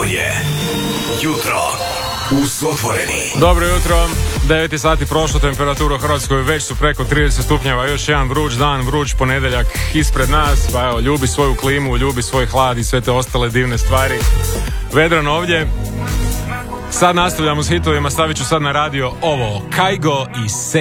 je Jutro uz Otvoreni. Dobro jutro, 9 sati prošlo, temperatura u Hrvatskoj već su preko 30 stupnjeva, još jedan vruć dan, vruć ponedjeljak ispred nas, pa evo, ljubi svoju klimu, ljubi svoj hlad i sve te ostale divne stvari. Vedran ovdje. Sad nastavljamo s hitovima, stavit ću sad na radio ovo, Kaigo i